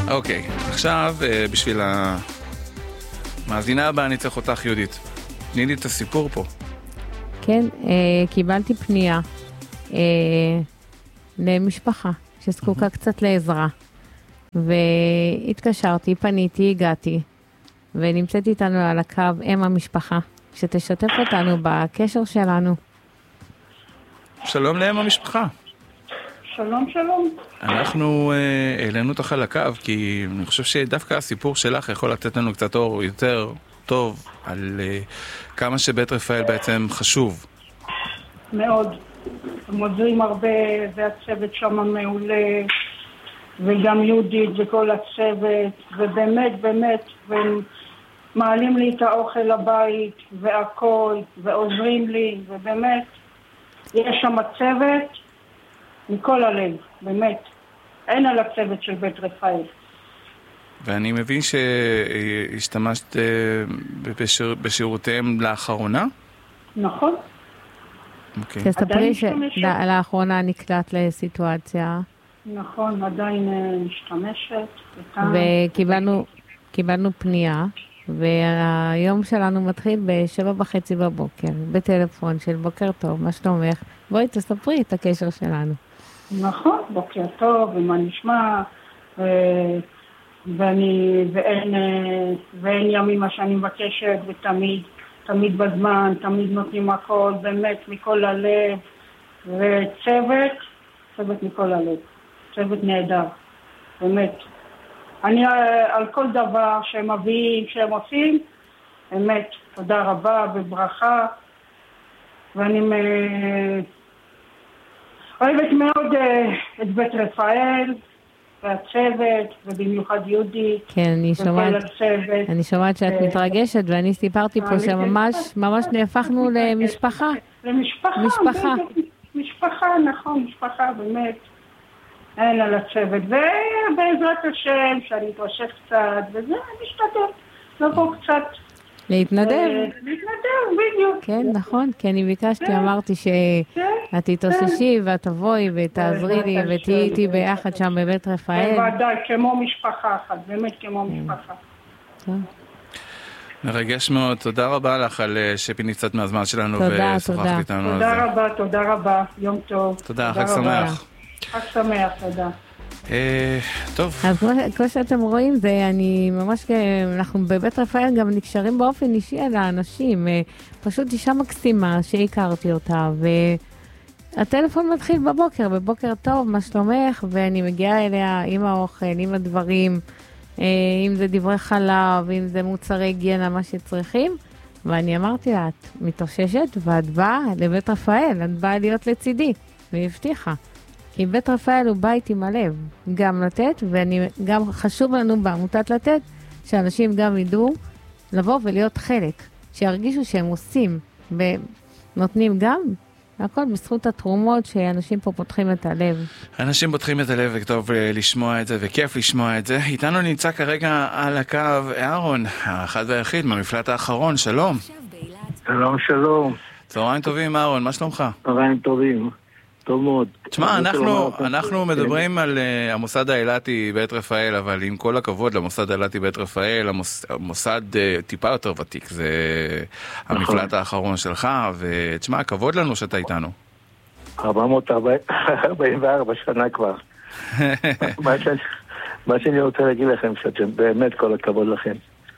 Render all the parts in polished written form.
אוקיי, עכשיו בשביל המאזינה הבאה אני צריך אותך, יהודית. תני לי את הסיפור פה. כן, קיבלתי פנייה למשפחה שזקוקה קצת לעזרה. והתקשרתי, פניתי, הגעתי, ונמצאת איתנו על הקו אם המשפחה, שתשתף אותנו בקשר שלנו. שלום לאם המשפחה. שלום, שלום. אנחנו העלינו אותך על הקו, כי אני חושב שדווקא הסיפור שלך יכול לתת לנו קצת אור יותר טוב על כמה שבית רפאל בעצם חשוב. מאוד. הם עוזרים הרבה, והצוות שם מעולה, וגם יהודית וכל הצוות, ובאמת, באמת, והם מעלים לי את האוכל לבית, והכל, ועוזרים לי, ובאמת, יש שם צוות מכל הלב, באמת. אין על הצוות של בית רפאל. ואני מבין שהשתמשת בשירותיהם לאחרונה? נכון. אוקיי. תספרי שלאחרונה נקלט לסיטואציה. נכון, עדיין משתמשת. וקיבלנו פנייה, והיום שלנו מתחיל ב7:30 בבוקר, בטלפון של בוקר טוב, מה שלומך? בואי תספרי את הקשר שלנו. נכון, בוקר טוב, ומה נשמע, ואין ימים מה שאני מבקשת, תמיד בזמן, תמיד נותנים הכל, באמת מכל הלב, צוות מכל הלב, צוות נהדר, באמת. אני על כל דבר שהם מביאים, שהם עושים, באמת, תודה רבה וברכה, ואני אוהבת מאוד את בית רפאל, והצוות, ובמיוחד יהודית. כן, אני שומעת שאת מתרגשת, ואני סיפרתי פה שממש נהפכנו למשפחה. משפחה, נכון, משפחה, באמת. אין על הצוות, ובעזרת השם, שאני אתרשך קצת, וזה, אני אשתדל, לבוא קצת. להתנדב, בדיוק. כן, נכון, כי אני ביקשתי, אמרתי שאת תתאוששי ואת תבואי ותעזרי לי ותהיי איתי ביחד שם בבית רפאל. בוודאי, כמו משפחה אחת, באמת כמו משפחה. מרגש מאוד, תודה רבה לך על שפינית קצת מהזמן שלנו ושוחחת איתנו. תודה רבה, יום טוב. תודה, חג שמח. חג שמח, תודה. טוב. אז כמו שאתם רואים, אנחנו בבית רפאל גם נקשרים באופן אישי על האנשים. פשוט אישה מקסימה שהכרתי אותה, והטלפון מתחיל בבוקר טוב, מה שלומך? ואני מגיעה אליה עם האוכל, עם הדברים, אם זה דברי חלב, אם זה מוצרי היגיינה, מה שצריכים. ואני אמרתי לה, את מתאוששת ואת באה לבית רפאל, את באה להיות לצידי, והיא הבטיחה. כי בית רפאל הוא בית עם הלב, גם לתת, וגם חשוב לנו בעמותת לתת, שאנשים גם ידעו לבוא ולהיות חלק, שירגישו שהם עושים, ונותנים גם, הכל בזכות התרומות שאנשים פה פותחים את הלב. אנשים פותחים את הלב, וטוב לשמוע את זה, וכיף לשמוע את זה. איתנו נמצא כרגע על הקו אהרון, האחד והיחיד מהמפלט האחרון, שלום. שלום. צהריים טובים אהרון, מה שלומך? צהריים טובים. טוב מאוד. תשמע, אנחנו מדברים על המוסד האילתי בית רפאל, אבל עם כל הכבוד למוסד האילתי בית רפאל, המוסד טיפה יותר ותיק, זה המפלט האחרון שלך, ותשמע, כבוד לנו שאתה איתנו. 444 שנה כבר. מה שאני רוצה להגיד לכם, שאתם באמת כל הכבוד לכם.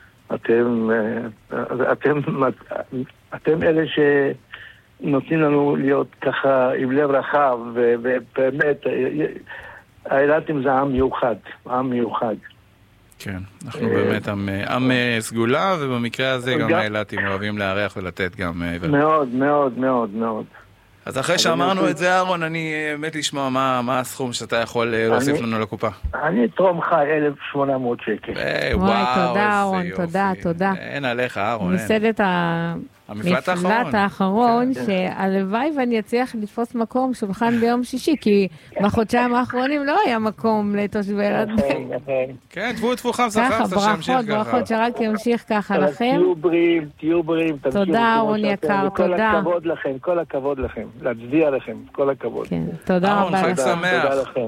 אתם אלה נותנים לנו להיות ככה עם לב רחב, ובאמת, האילתים זה עם מיוחד. כן, אנחנו באמת עם סגולה, ובמקרה הזה גם האילתים אוהבים לארח ולתת גם... מאוד, מאוד, מאוד, מאוד. אז אחרי שאמרנו את זה, אהרון, אני מת לשמוע מה הסכום שאתה יכול להוסיף לנו לקופה. אני תרום לך 1,800 שקל. וואי, תודה אהרון, תודה. אין עליך, אהרון. מסדת המפלט האחרון, שהלוואי ואני אצליח לתפוס מקום שולחן ביום שישי, כי בחודשיים האחרונים לא היה מקום לתושבי ילדים. כן, תבואו חמסה, שימשיך ככה. ברכות שרק ימשיך ככה לכם. תהיו בריאים. תודה אהרון יקר, תודה. כל הכבוד לכם, להצדיע לכם, כל הכבוד. תודה רבה. חג שמח.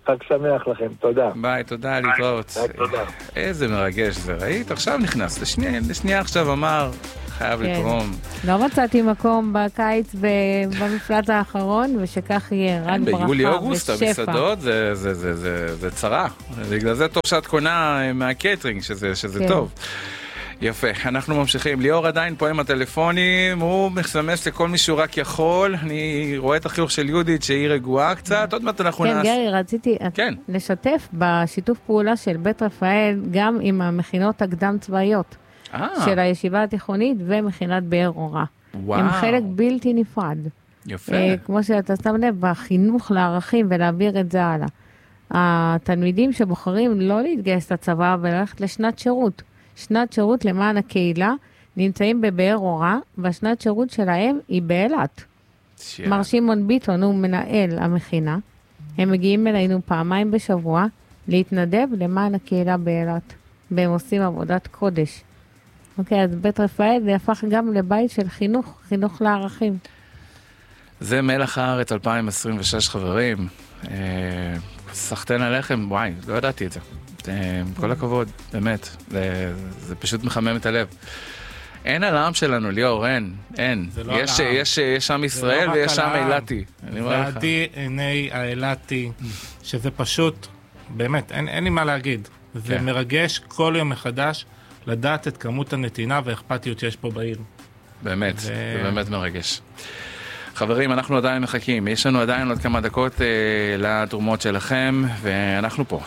חג שמח לכם, תודה. ביי, תודה, להתראות. תודה. איזה מרגש זה, ראית? עכשיו נכנס, לשנייה עכשיו אמר, חייב לתרום. לא מצאתי מקום בקיץ במפלט האחרון, ושכך יהיה, רק ברכה ושפע. ביולי-אוגוסט, המסעדות זה צרה. בגלל זה טוב שאת קונה מהקייטרינג, שזה טוב. יפה, אנחנו ממשיכים. ליאור עדיין פה עם הטלפונים, הוא מסמס לכל מי שהוא רק יכול. אני רואה את החיוך של יהודית שהיא רגועה קצת, עוד מעט אנחנו כן, גרי, רציתי לשתף בשיתוף פעולה של בית רפאל, גם עם המכינות הקדם צבאיות של הישיבה התיכונית ומכינת באר אורה. הם חלק בלתי נפרד. יפה. כמו שאתה שם לב, בחינוך לערכים ולהעביר את זה הלאה. התלמידים שבוחרים לא להתגייס לצבא וללכת לשנת שירות. שנת שירות למען הקהילה, נמצאים בבאר אורה, והשנת שירות שלהם היא באילת. מר שמעון ביטון הוא מנהל המכינה. הם מגיעים אלינו פעמיים בשבוע להתנדב למען הקהילה באילת. והם עושים עבודת קודש. אוקיי, אז בית רפאל זה הפך גם לבית של חינוך לערכים. זה מלח הארץ 2026 חברים. סחטן עליכם, וואי, לא ידעתי את זה. כל הכבוד, באמת, זה פשוט מחמם את הלב. אין על העם שלנו, ליאור, אין. יש שם ישראל ויש שם אילתי. וה-DNA האילתי, שזה פשוט, באמת, אין לי מה להגיד. זה מרגש כל יום מחדש לדעת את כמות הנתינה והאכפתיות שיש פה בעיר. באמת, זה באמת מרגש. חברים, אנחנו עדיין מחכים, יש לנו עדיין עוד כמה דקות לתרומות שלכם, ואנחנו פה,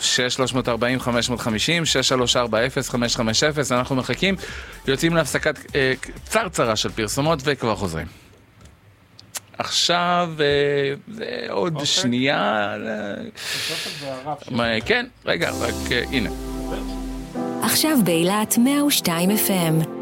6-340-550, 6-340-550, אנחנו מחכים, יוצאים להפסקת קצרצרה של פרסומות וכבר חוזרים. עכשיו, זה עוד שנייה, כן, רגע, רק הנה. עכשיו באילת 102 FM.